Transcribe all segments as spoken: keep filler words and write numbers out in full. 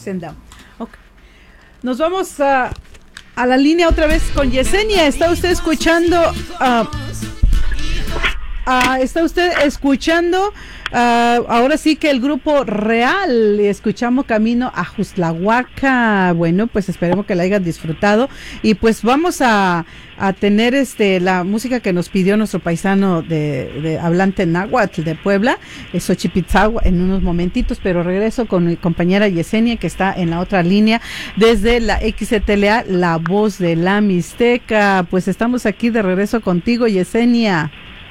senda. Okay. Nos vamos a, a la línea otra vez con Yesenia. ¿Está usted escuchando? Uh, uh, ¿Está usted escuchando? Uh, ahora sí que el grupo Real, escuchamos Camino a Juzlahuaca. Bueno, pues esperemos que la hayan disfrutado y pues vamos a, a tener este la música que nos pidió nuestro paisano de, de hablante náhuatl de Puebla, Xochipitzagua, en unos momentitos, pero regreso con mi compañera Yesenia, que está en la otra línea desde la X T L A, La Voz de la Mixteca. Pues estamos aquí de regreso contigo, Yesenia.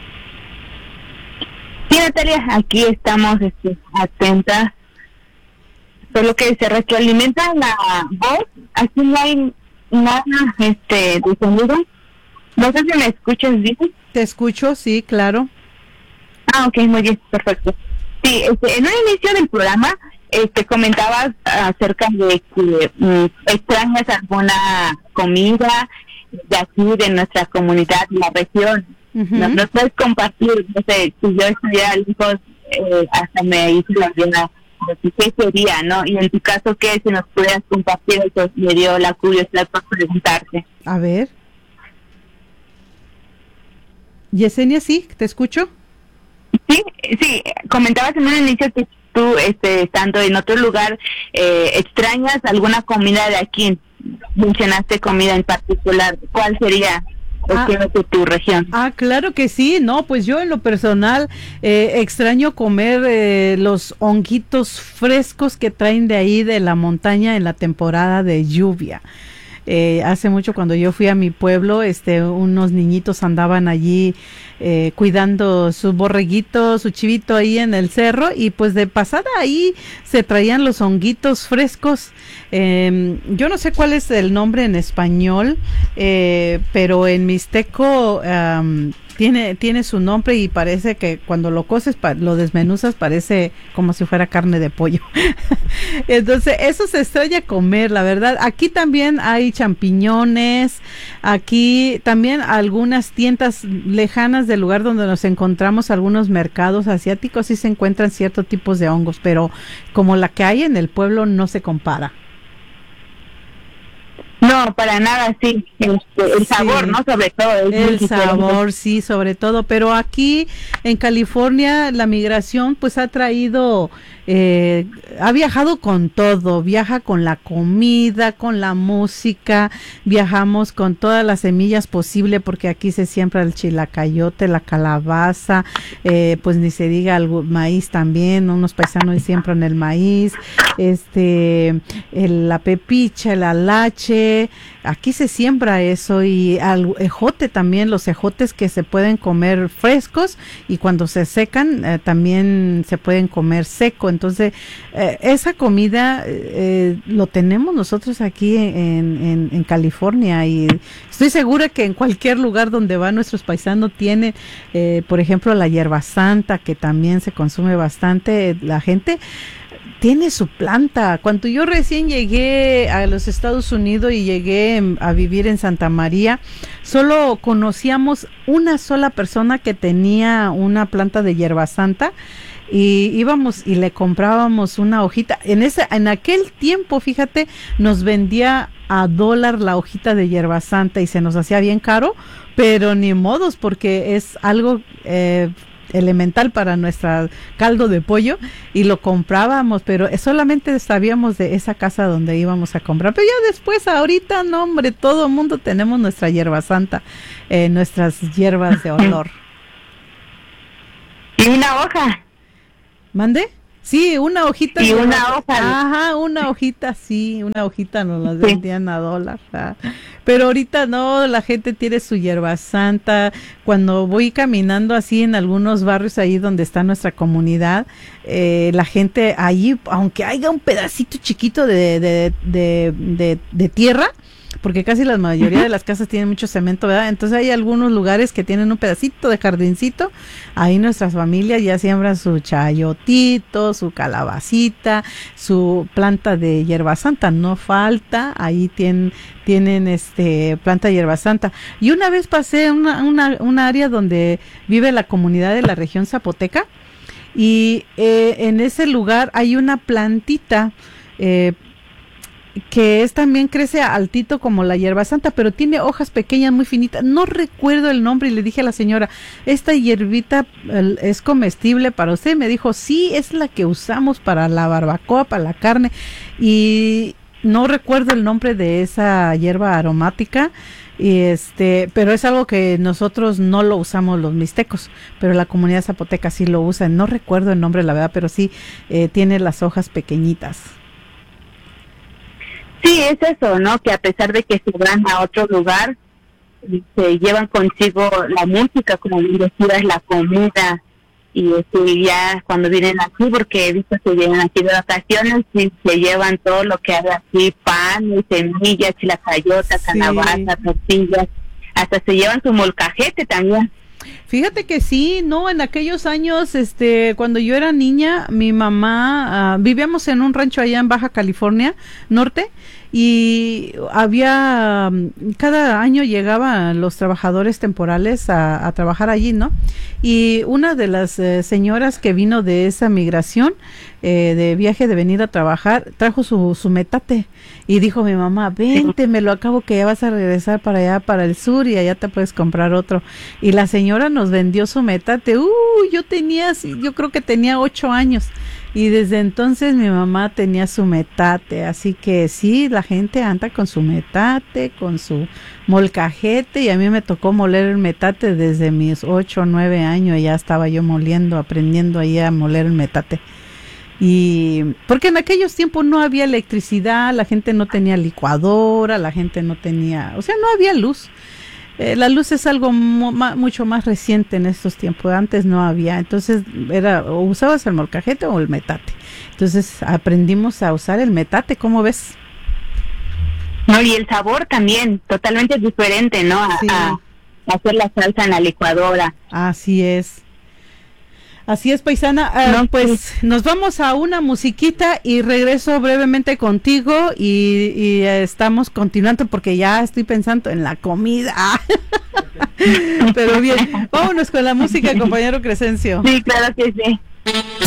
Sí, Natalia, aquí estamos este, atentas. Solo que se retroalimenta la voz. Aquí no hay nada este, de sonido. No sé si me escuchas bien. Te escucho, sí, claro. Ah, ok, muy bien, perfecto. Sí, este, en un inicio del programa este, comentabas acerca de que mm, extrañas alguna comida de aquí, de nuestra comunidad, de la región. Uh-huh. Nos, nos puedes compartir, no sé, si yo estuviera lejos, eh, hasta me hice la idea de qué sería, ¿no? Y en tu caso, ¿qué? Si nos pudieras compartir eso, me dio la curiosidad para preguntarte. A ver. Yesenia, ¿sí? ¿Te escucho? Sí, sí, comentabas en un inicio que tú, este, estando en otro lugar, eh, extrañas alguna comida de aquí. Mencionaste comida en particular. ¿Cuál sería? Ah, de tu región. Ah, claro que sí, no, pues yo en lo personal eh, extraño comer eh, los honguitos frescos que traen de ahí de la montaña en la temporada de lluvia. Eh, hace mucho cuando yo fui a mi pueblo, este, unos niñitos andaban allí eh, cuidando su borreguito, su chivito ahí en el cerro y pues de pasada ahí se traían los honguitos frescos. Eh, yo no sé cuál es el nombre en español, eh, pero en mixteco um, tiene tiene su nombre y parece que cuando lo coces, pa, lo desmenuzas, parece como si fuera carne de pollo. Entonces eso se extraña comer, la verdad. Aquí también hay champiñones, aquí también algunas tiendas lejanas del lugar donde nos encontramos, algunos mercados asiáticos, sí se encuentran ciertos tipos de hongos, pero como la que hay en el pueblo no se compara. No, para nada, sí. Este, el sabor, sí, ¿no? Sobre todo. El sabor, sí, sobre todo. Pero aquí en California la migración pues ha traído, eh, ha viajado con todo. Viaja con la comida, con la música. Viajamos con todas las semillas posibles porque aquí se siembra el chilacayote, la calabaza, eh, pues ni se diga el maíz también. Unos paisanos siembran el maíz, este, el, la pepicha, el alache. Aquí se siembra eso y al ejote también, los ejotes que se pueden comer frescos y cuando se secan eh, también se pueden comer seco. Entonces eh, esa comida eh, lo tenemos nosotros aquí en, en, en California y estoy segura que en cualquier lugar donde van nuestros paisanos tienen, eh, por ejemplo, la hierba santa que también se consume bastante. La gente tiene su planta. Cuando yo recién llegué a los Estados Unidos y llegué a vivir en Santa María, solo conocíamos una sola persona que tenía una planta de hierba santa y íbamos y le comprábamos una hojita. En ese, en aquel tiempo, fíjate, nos vendía a dólar la hojita de hierba santa y se nos hacía bien caro, pero ni modos porque es algo eh, elemental para nuestra caldo de pollo y lo comprábamos, pero solamente sabíamos de esa casa donde íbamos a comprar, pero ya después, ahorita, no hombre, todo el mundo tenemos nuestra hierba santa, eh, nuestras hierbas de olor. ¿Y una hoja? ¿Mande? Sí, una hojita. Y una hoja. Ajá, una hojita, sí, una hojita nos las vendían a dólar. Ah. Pero ahorita no, la gente tiene su hierba santa. Cuando voy caminando así en algunos barrios ahí donde está nuestra comunidad, eh, la gente ahí, aunque haya un pedacito chiquito de, de, de, de, de tierra, porque casi la mayoría uh-huh. de las casas tienen mucho cemento, ¿verdad? Entonces hay algunos lugares que tienen un pedacito de jardincito, ahí nuestras familias ya siembran su chayotito, su calabacita, su planta de hierba santa, no falta, ahí tienen, tienen este planta de hierba santa. Y una vez pasé una, una, una área donde vive la comunidad de la región zapoteca, y eh, en ese lugar hay una plantita, eh, que es también crece altito como la hierba santa, pero tiene hojas pequeñas muy finitas. No recuerdo el nombre y le dije a la señora, ¿esta hierbita es comestible para usted? Me dijo, sí, es la que usamos para la barbacoa, para la carne. Y no recuerdo el nombre de esa hierba aromática. Y este, pero es algo que nosotros no lo usamos los mixtecos, pero la comunidad zapoteca sí lo usa. No recuerdo el nombre, la verdad, pero sí eh, tiene las hojas pequeñitas. Sí, es eso, ¿no? Que a pesar de que se van a otro lugar, se llevan consigo la música, como bien decías, la comida, y este, ya cuando vienen aquí, porque he visto que vienen aquí de vacaciones, y se llevan todo lo que hay aquí, pan, y semillas, chilacayotas, sí, calabaza, tortillas, hasta se llevan su molcajete también. Fíjate que sí, no, en aquellos años, este, cuando yo era niña, mi mamá, uh, vivíamos en un rancho allá en Baja California Norte, y había, cada año llegaban los trabajadores temporales a, a trabajar allí, ¿no? Y una de las eh, señoras que vino de esa migración, eh, de viaje de venir a trabajar, trajo su, su metate, y dijo mi mamá, vente, me lo acabo que ya vas a regresar para allá, para el sur, y allá te puedes comprar otro. Y la señora nos vendió su metate. Uh, yo tenía, yo creo que tenía ocho años. Y desde entonces mi mamá tenía su metate, así que sí, la gente anda con su metate, con su molcajete, y a mí me tocó moler el metate desde mis ocho o nueve años, ya estaba yo moliendo, aprendiendo ahí a moler el metate. Y porque en aquellos tiempos no había electricidad, la gente no tenía licuadora, la gente no tenía, o sea, no había luz. Eh, la luz es algo mu- ma- mucho más reciente en estos tiempos, antes no había, entonces era o usabas el molcajete o el metate. Entonces aprendimos a usar el metate, ¿cómo ves? No, y el sabor también, totalmente diferente, ¿no? A, sí. a, a hacer la salsa en la licuadora. Así es. Así es, paisana. Uh, no, pues sí. Nos vamos a una musiquita y regreso brevemente contigo y, y estamos continuando porque ya estoy pensando en la comida. Pero bien, vámonos con la música, compañero Crescencio. Sí, claro que sí.